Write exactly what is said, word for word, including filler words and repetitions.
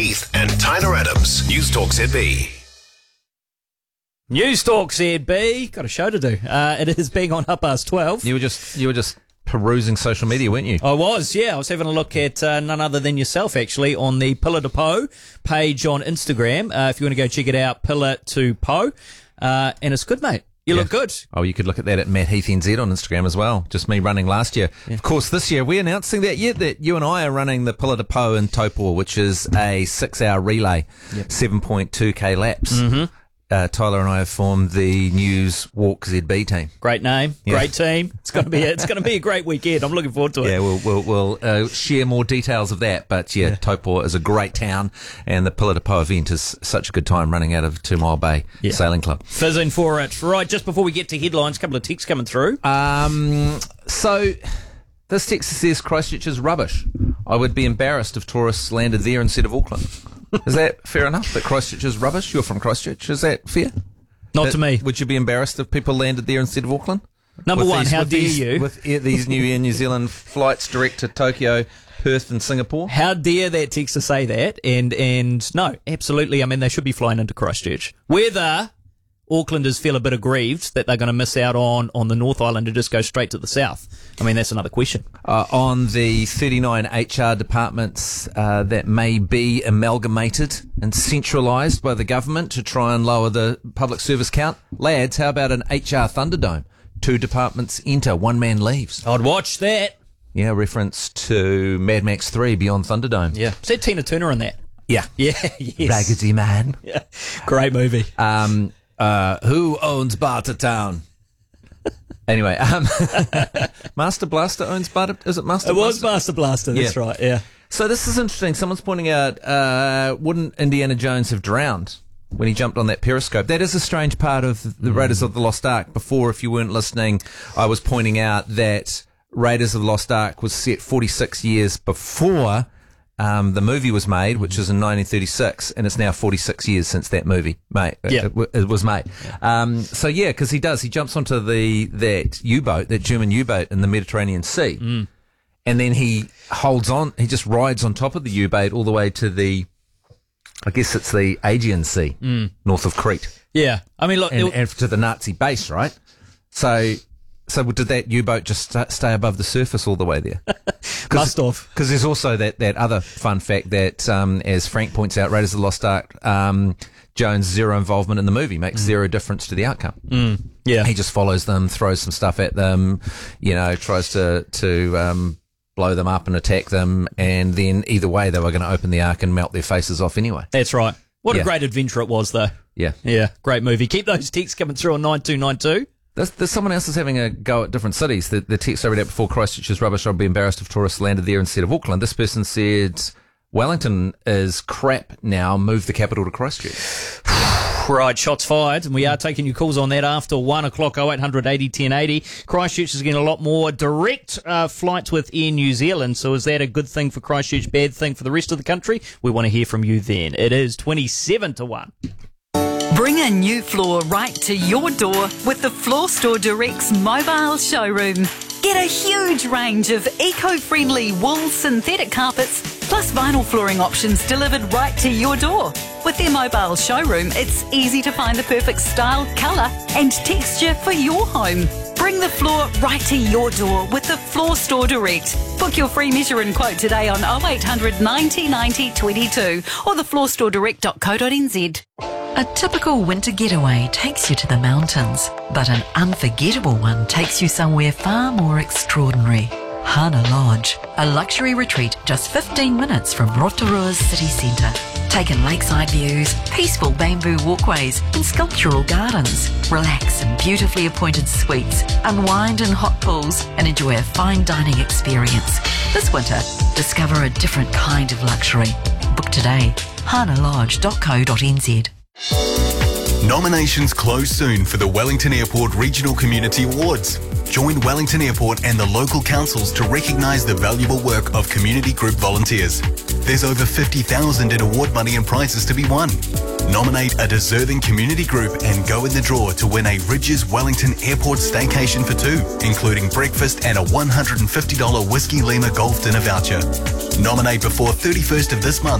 Heath and Tyler Adams. News Talk Z B. News Talk Z B. Got a show to do. Uh, it is being on half past twelve. You were just you were just perusing social media, weren't you? I was, yeah. I was having a look at uh, none other than yourself, actually, on the Pillar to Po page on Instagram. Uh, if you want to go check it out, Pillar to Po. Uh, and it's good, mate. You yeah. look good. Oh, you could look at that at Matt Heath N Z on Instagram as well. Just me running last year. Yeah. Of course, this year, we're announcing that yet that you and I are running the Pillar to Po in Taupo, which is a six-hour relay, yep. seven point two K laps. Mm-hmm. Uh, Tyler and I have formed the News Walk Z B team. Great name, yeah. Great team. It's going to be it's going to be a great weekend. I'm looking forward to it. Yeah, we'll we'll, we'll uh, share more details of that. But yeah, yeah, Taupo is a great town, and the Pillar to Po event is such a good time running out of Two Mile Bay yeah. Sailing Club. Fizzing for it. Right, just before we get to headlines, a couple of texts coming through. Um, so this text says Christchurch is rubbish. I would be embarrassed if tourists landed there instead of Auckland. Is that fair enough, that Christchurch is rubbish? You're from Christchurch. Is that fair? Not that, to me. Would you be embarrassed if people landed there instead of Auckland? Number with one, these, how dare these, you? With Air, these new Air New Zealand flights direct to Tokyo, Perth and Singapore? How dare that text to say that? And, and no, absolutely. I mean, they should be flying into Christchurch. Whether Aucklanders feel a bit aggrieved that they're going to miss out on, on the North Island and just go straight to the south. I mean, that's another question. Uh, on the thirty-nine H R departments uh, that may be amalgamated and centralised by the government to try and lower the public service count, lads, how about an H R Thunderdome? Two departments enter, one man leaves. I'd watch that. Yeah, reference to Mad Max three Beyond Thunderdome. Yeah. Is that Tina Turner in that? Yeah. Yeah, yes. Raggedy Man. Yeah. Great movie. Um... Uh, who owns Bartertown? Anyway, um, Master Blaster owns Barter. Is it Master it Blaster? It was Master Blaster, that's yeah. right, yeah. So this is interesting. Someone's pointing out, uh, wouldn't Indiana Jones have drowned when he jumped on that periscope? That is a strange part of the Raiders of the Lost Ark. Before, if you weren't listening, I was pointing out that Raiders of the Lost Ark was set forty-six years before Um, the movie was made, which is in nineteen thirty-six, and it's now forty-six years since that movie made. Yeah. It, it, it was made. Yeah. Um, so yeah, because he does, he jumps onto the that U-boat, that German U-boat in the Mediterranean Sea, mm. and then he holds on. He just rides on top of the U-boat all the way to the, I guess it's the Aegean Sea, mm. north of Crete. Yeah, I mean, look, and, it, and to the Nazi base, right? So. So did that U-boat just st- stay above the surface all the way there? Must have. Because there's also that, that other fun fact that, um, as Frank points out, Raiders of the Lost Ark, um, Jones' zero involvement in the movie makes mm. zero difference to the outcome. Mm. Yeah. He just follows them, throws some stuff at them, you know, tries to, to um, blow them up and attack them, and then either way they were going to open the Ark and melt their faces off anyway. That's right. What yeah. a great adventure it was, though. Yeah. Yeah, great movie. Keep those texts coming through on nine two nine two. There's, there's someone else is having a go at different cities. The, the text I read out before, Christchurch is rubbish. I'd be embarrassed if tourists landed there instead of Auckland. This person said Wellington is crap now. Move the capital to Christchurch. Right, shots fired, and we are taking your calls on that after one o'clock. oh eight hundred eighty ten eighty. Christchurch is getting a lot more direct uh, flights with Air New Zealand. So is that a good thing for Christchurch, bad thing for the rest of the country? We want to hear from you then. It is twenty-seven to one. Bring a new floor right to your door with the Floor Store Direct's mobile showroom. Get a huge range of eco-friendly wool synthetic carpets plus vinyl flooring options delivered right to your door. With their mobile showroom, it's easy to find the perfect style, colour and texture for your home. Bring the floor right to your door with the Floor Store Direct. Book your free measure and quote today on oh eight hundred ninety ninety twenty-two or the floor store direct dot co dot n z. A typical winter getaway takes you to the mountains, but an unforgettable one takes you somewhere far more extraordinary. Hana Lodge, a luxury retreat just fifteen minutes from Rotorua's city centre. Take in lakeside views, peaceful bamboo walkways and sculptural gardens. Relax in beautifully appointed suites, unwind in hot pools and enjoy a fine dining experience. This winter, discover a different kind of luxury. Book today, hana lodge dot co dot n z. Nominations close soon for the Wellington Airport Regional Community Awards. Join Wellington Airport and the local councils to recognise the valuable work of community group volunteers. There's over fifty thousand dollars in award money and prizes to be won. Nominate a deserving community group and go in the draw to win a Ridges Wellington Airport staycation for two, including breakfast and a one hundred fifty dollars Whiskey Lima Golf Dinner voucher. Nominate before thirty-first of this month